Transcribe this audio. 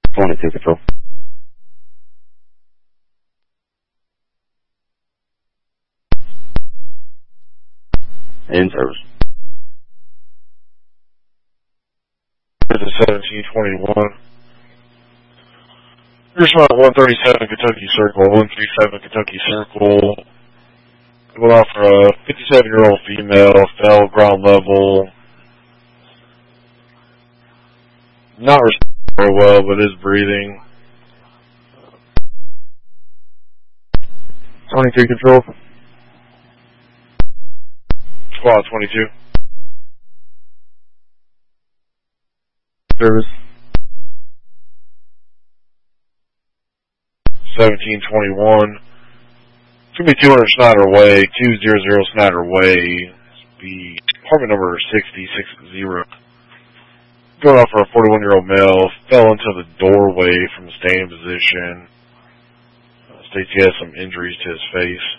22 control. In service. This is 1721. Here's my 137 Kentucky Circle, 137 Kentucky Circle. Going off for a 57-year-old female, fell ground level. Not responding very well, but is breathing. 23 control. Squad 22. Service. 1721. It's going to be 200 Snyder Way, 200 Snyder Way. Be apartment number 6060. Going off for a 41-year-old male, fell into the doorway from a standing position. States he has some injuries to his face.